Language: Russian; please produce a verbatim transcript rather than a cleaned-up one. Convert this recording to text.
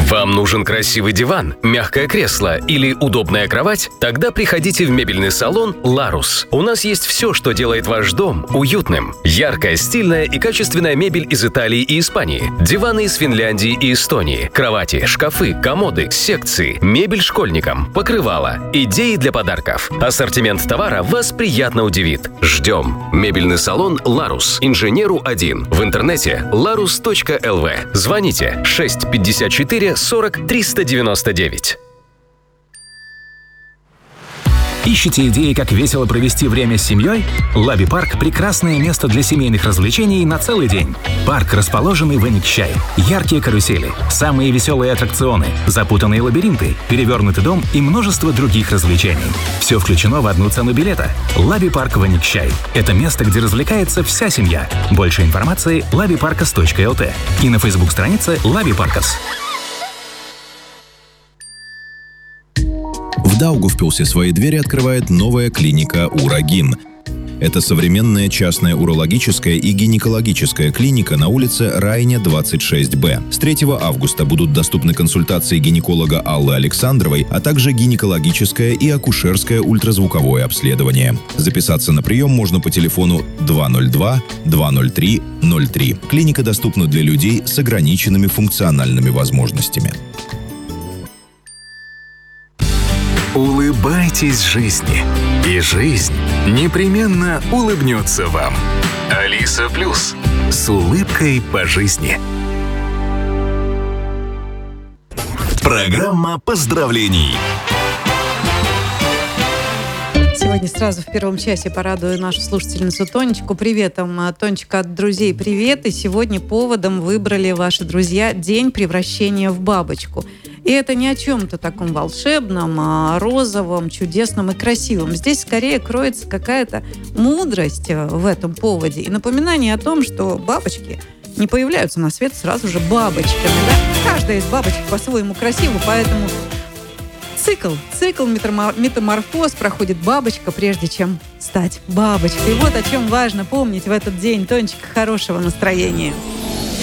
Вам нужен красивый диван, мягкое кресло или удобная кровать? Тогда приходите в мебельный салон «Ларус». У нас есть все, что делает ваш дом уютным. Яркая, стильная и качественная мебель из Италии и Испании. Диваны из Финляндии и Эстонии. Кровати, шкафы, комоды, секции, мебель школьникам, покрывала, идеи для подарков. Ассортимент товара вас приятно удивит. Ждем. Мебельный салон «Ларус». Инженеру один. В интернете ларус точка эл ви. Звоните шесть пятьдесят четыре сорок триста девяносто девять. Ищете идеи, как весело провести время с семьей? Лаби Парк – прекрасное место для семейных развлечений на целый день. Парк, расположенный в Эникчай. Яркие карусели, самые веселые аттракционы, запутанные лабиринты, перевернутый дом и множество других развлечений. Все включено в одну цену билета. Лаби Парк в Эникчай. Это место, где развлекается вся семья. Больше информации – лаби паркас точка эл ти и на фейсбук-странице Лаби Паркас. В Даугавпилсе свои двери открывает новая клиника «Урагин». Это современная частная урологическая и гинекологическая клиника на улице Райня, двадцать шесть бэ. С третьего августа будут доступны консультации гинеколога Аллы Александровой, а также гинекологическое и акушерское ультразвуковое обследование. Записаться на прием можно по телефону два ноль два два ноль три ноль три. Клиника доступна для людей с ограниченными функциональными возможностями. Улыбайтесь жизни, и жизнь непременно улыбнется вам. Алиса Плюс. С улыбкой по жизни. Программа поздравлений. Сегодня сразу в первом часе порадую нашу слушательницу Тонечку приветом. Тонечка, от друзей привет. И сегодня поводом выбрали ваши друзья день превращения в бабочку. И это не о чем-то таком волшебном, а розовом, чудесном и красивом. Здесь скорее кроется какая-то мудрость в этом поводе и напоминание о том, что бабочки не появляются на свет сразу же бабочками. Да? Каждая из бабочек по-своему красива, поэтому цикл, цикл метаморфоз проходит бабочка, прежде чем стать бабочкой. И вот о чем важно помнить в этот день. Тонечка, хорошего настроения.